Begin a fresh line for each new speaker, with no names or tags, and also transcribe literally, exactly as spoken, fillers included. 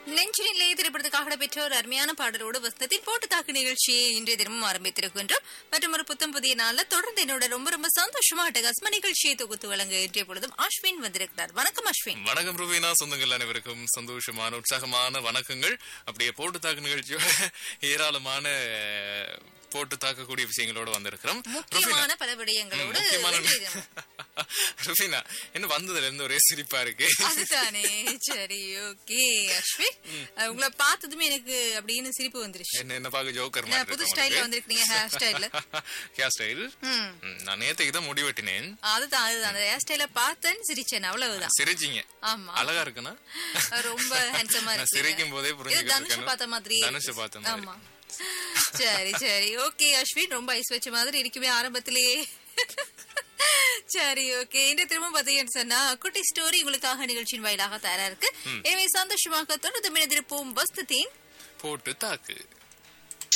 நெஞ்சினிலே திரைப்படத்துக்காக பெற்ற ஒரு அருமையான பாடலோடு வசனத்தின் போட்டு தாக்கு நிகழ்ச்சியை இன்றைய தினமும் ஆரம்பித்திருக்கின்றோம். மற்றும் ஒரு புத்தம் புதிய நாள்ல தொடர்ந்து என்னோட ரொம்ப ரொம்ப சந்தோஷமா அட்டகாசமா நிகழ்ச்சியை தொகுத்து வழங்க இன்றைய பொழுதும் அஸ்வின் வந்திருக்கிறார். வணக்கம் அஸ்வின்.
வணக்கம் ரூபீனா. சொந்தங்கள் அனைவருக்கும் சந்தோஷமான உற்சாகமான வணக்கங்கள். அப்படியே போட்டு தாக்கு நிகழ்ச்சியோட ஏராளமான போட்டு தாக்கக்கூடிய விஷயங்களோட வந்திருக்கிறோம்.
முக்கியமான பல விடயங்களோடு
ருபீனா என்ன வந்ததுல இருந்து ஒரே சிரிப்பா இருக்கு.
அதுதானே. சரி, ஓகே அஸ்வின், உங்களை பார்த்ததுமே எனக்கு அப்படின்னு சிரிப்பு வந்துருச்சு.
என்ன என்ன பாக்க ஜோக்கர்
மாதிரி புது ஸ்டைல்ல வந்திருக்கீங்க. ஹேர் ஸ்டைல்ல
ஹேர் ஸ்டைல் நான் நேத்துக்கு தான் முடி வெட்டினேன்.
அதுதான் அதுதான் அந்த ஹேர் ஸ்டைல பார்த்தேன், சிரிச்சேன், அவ்வளவுதான்.
சிரிச்சீங்க?
ஆமா,
அழகா இருக்குனா?
ரொம்ப ஹேண்ட்ஸமா இருக்கு.
சிரிக்கும் போதே புரிஞ்சுக்கிட்டேன்.
தனுஷ் பார்த்த மாதிரி.
தனுஷ் பார்த்த மாதிரி.
ஆமா. சரி சரி, ஓகே அஸ்வின், ரொம்ப ஐஸ் வச்ச மாதிரி இருக்குமே ஆரம்பத்திலேயே. சரி, ஓகே. இன்று திரும்ப பாத்தீங்கன்னு சொன்னா குட்டி ஸ்டோரி உங்களுக்காக நிகழ்ச்சியின் வாயிலாக தயாரா இருக்கு. எனவே சந்தோஷமாக தொடர்ந்து மினதிருப்போம் வஸ்தத்தின்
போட்டு தாக்கு.